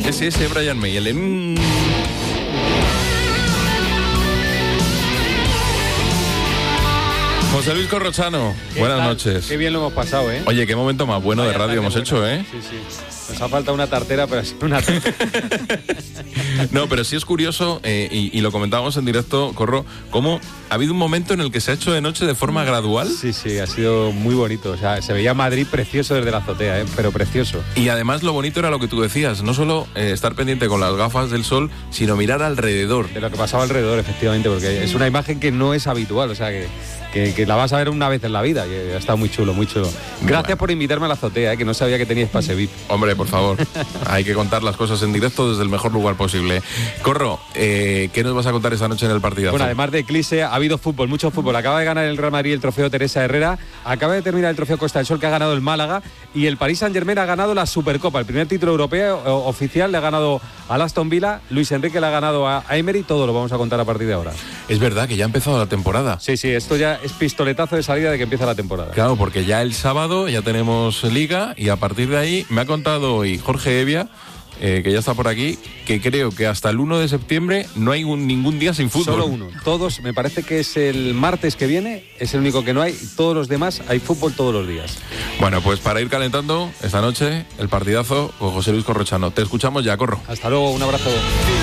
ese Brian May, José Luis Corrochano, buenas noches. Qué bien lo hemos pasado, ¿eh? Oye, qué momento más bueno de radio hemos hecho, ¿eh? Sí, sí. Nos ha faltado una tartera, pero ha sido una tartera. No, pero sí es curioso, y lo comentábamos en directo, Corro, cómo ha habido un momento en el que se ha hecho de noche de forma gradual. Sí, ha sido muy bonito. O sea, se veía Madrid precioso desde la azotea, pero precioso. Y además lo bonito era lo que tú decías, no solo estar pendiente con las gafas del sol, sino mirar alrededor. De lo que pasaba alrededor, efectivamente, porque es una imagen que no es habitual, o sea, que la vas a ver una vez en la vida, y ha estado muy chulo, muy chulo. Gracias por invitarme a la azotea, que no sabía que teníais pase VIP. Hombre, por favor, hay que contar las cosas en directo desde el mejor lugar posible. Corro, ¿qué nos vas a contar esta noche en el partidazo? Bueno, además de Eclipse, ha habido fútbol, mucho fútbol. Acaba de ganar el Real Madrid el trofeo Teresa Herrera, acaba de terminar el trofeo Costa del Sol, que ha ganado el Málaga, y el Paris Saint-Germain ha ganado la Supercopa, el primer título europeo oficial. Le ha ganado al Aston Villa, Luis Enrique le ha ganado a Emery. Todo lo vamos a contar a partir de ahora. Es verdad que ya ha empezado la temporada. Sí, esto ya es pistoletazo de salida de que empieza la temporada. Claro, porque ya el sábado ya tenemos Liga, y a partir de ahí me ha contado hoy Jorge Evia, que ya está por aquí, que creo que hasta el 1 de septiembre no hay ningún día sin fútbol. Solo uno. Todos, me parece que es el martes que viene, es el único que no hay. Todos los demás hay fútbol todos los días. Bueno, pues para ir calentando esta noche el partidazo con José Luis Corrochano. Te escuchamos ya, Corro. Hasta luego, un abrazo.